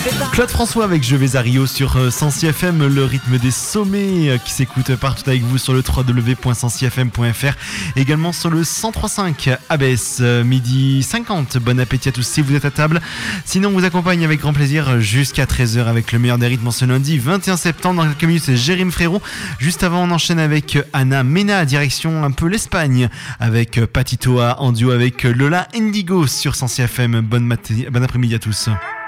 Claude François avec Je vais à Rio sur Sensi FM, le rythme des sommets qui s'écoute partout avec vous sur le www.sensifm.fr, également sur le 103.5 ABS, midi 50. Bon appétit à tous si vous êtes à table. Sinon, on vous accompagne avec grand plaisir jusqu'à 13h avec le meilleur des rythmes en ce lundi 21 septembre. Dans quelques minutes, c'est Jérim Frérot. Juste avant, on enchaîne avec Anna Mena, direction un peu l'Espagne, avec Patitoa en duo avec Lola Indigo sur Sensi FM. Bon après-midi à tous.